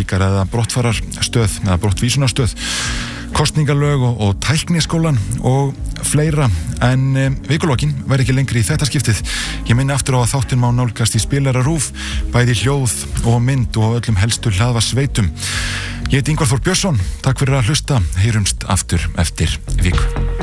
útlendingar eða brottfararstöð eða brottvísunarstöð, kosningalög og tækniskólan og fleira, en vikulokin væri ekki lengri í þetta skiptið. Ég minni aftur á að þáttinn má nálgast í spilara RÚV, bæði hljóð og mynd og öllum helstu hlaðvarpssveitum. Ég heiti Ingvar Þór Björnsson, takk fyrir að hlusta, heyrumst aftur eftir viku.